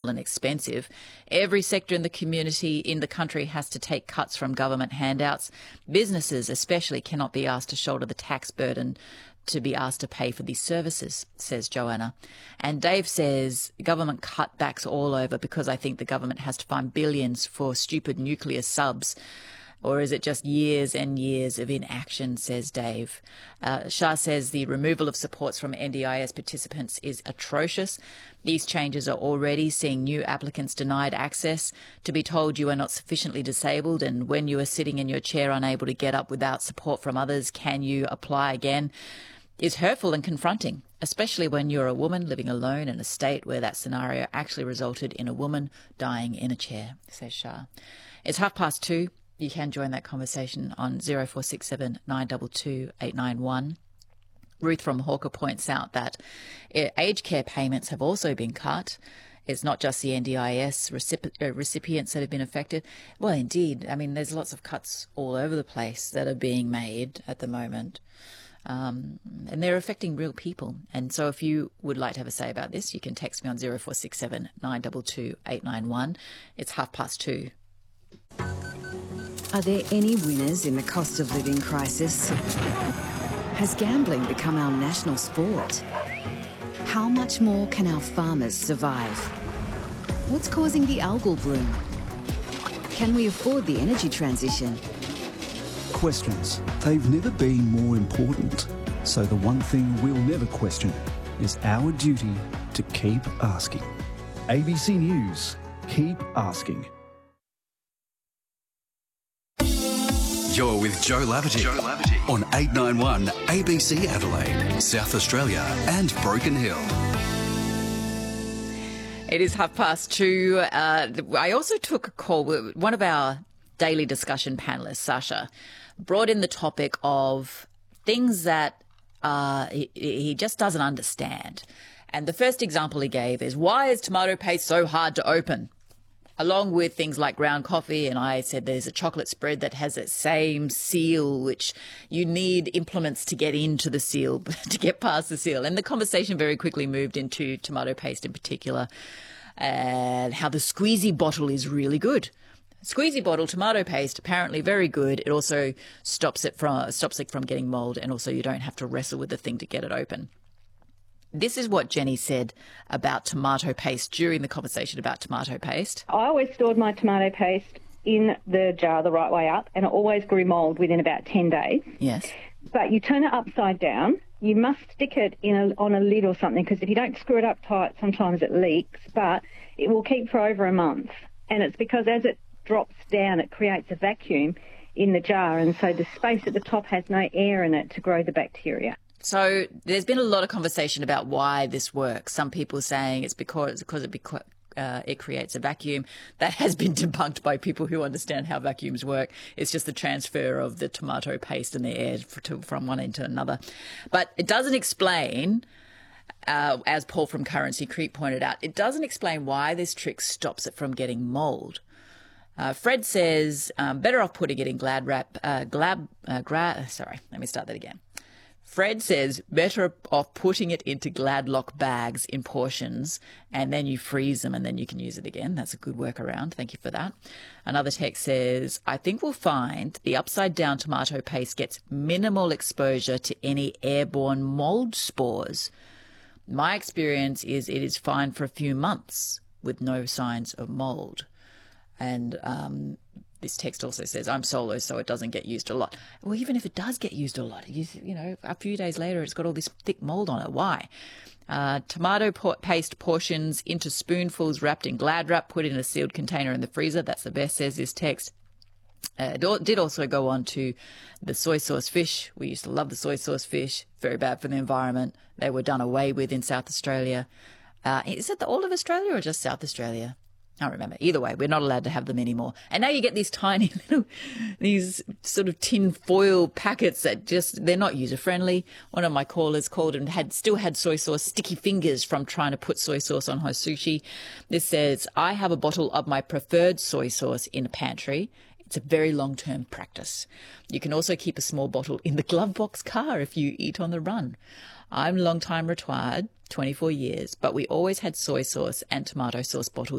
and expensive. Every sector in the community in the country has to take cuts from government handouts. Businesses especially cannot be asked to shoulder the tax burden to be asked to pay for these services, says Joanna. And Dave says government cutbacks all over because I think the government has to find billions for stupid nuclear subs. Or is it just years and years of inaction, says Dave. Shah says the removal of supports from NDIS participants is atrocious. These changes are already seeing new applicants denied access, to be told you are not sufficiently disabled, and when you are sitting in your chair unable to get up without support from others, can you apply again? Is hurtful and confronting, especially when you're a woman living alone in a state where that scenario actually resulted in a woman dying in a chair, says Shah. It's 2:30. You can join that conversation on 0467 922 891. Ruth from Hawker points out that aged care payments have also been cut. It's not just the NDIS recipients that have been affected. Well, indeed. I mean, there's lots of cuts all over the place that are being made at the moment. And they're affecting real people. And so if you would like to have a say about this, you can text me on 0467 922 891. It's 2:30. Are there any winners in the cost of living crisis? Has gambling become our national sport? How much more can our farmers survive? What's causing the algal bloom? Can we afford the energy transition? Questions. They've never been more important. So the one thing we'll never question is our duty to keep asking. ABC News. Keep asking. You're with Joe Laverty on 891 ABC Adelaide, South Australia and Broken Hill. It is 2:30. I also took a call. One of our daily discussion panellists, Sasha, brought in the topic of things that he just doesn't understand. And the first example he gave is, why is tomato paste so hard to open? Along with things like ground coffee, and I said there's a chocolate spread that has that same seal, which you need implements to get into the seal, to get past the seal. And the conversation very quickly moved into tomato paste in particular, and how the squeezy bottle is really good. Squeezy bottle tomato paste, apparently very good. It also stops it from getting mold, and also you don't have to wrestle with the thing to get it open. This is what Jenny said about tomato paste during the conversation about tomato paste. I always stored my tomato paste in the jar the right way up, and it always grew mould within about 10 days. Yes. But you turn it upside down. You must stick it on a lid or something, because if you don't screw it up tight, sometimes it leaks, but it will keep for over a month. And it's because as it drops down, it creates a vacuum in the jar, and so the space at the top has no air in it to grow the bacteria. So there's been a lot of conversation about why this works. Some people saying it's because it creates a vacuum. That has been debunked by people who understand how vacuums work. It's just the transfer of the tomato paste and the air from one end to another. But it doesn't explain, as Paul from Currency Creek pointed out, it doesn't explain why this trick stops it from getting mould. Fred says, better off putting it in Glad wrap. Fred says, better off putting it into Gladlock bags in portions, and then you freeze them and then you can use it again. That's a good workaround. Thank you for that. Another text says, I think we'll find the upside down tomato paste gets minimal exposure to any airborne mold spores. My experience is it is fine for a few months with no signs of mold. And this text also says, I'm solo, so it doesn't get used a lot. Well, even if it does get used a lot, you know, a few days later, it's got all this thick mold on it. Why? Tomato paste portions into spoonfuls wrapped in Glad wrap, put in a sealed container in the freezer. That's the best, says this text. It did also go on to the soy sauce fish. We used to love the soy sauce fish. Very bad for the environment. They were done away with in South Australia. Is it all of Australia or just South Australia? I don't remember. Either way, we're not allowed to have them anymore. And now you get these tiny little, these sort of tin foil packets that they're not user-friendly. One of my callers called and still had soy sauce sticky fingers from trying to put soy sauce on her sushi. This says, I have a bottle of my preferred soy sauce in a pantry. It's a very long-term practice. You can also keep a small bottle in the glove box car if you eat on the run. I'm long time retired, 24 years, but we always had soy sauce and tomato sauce bottles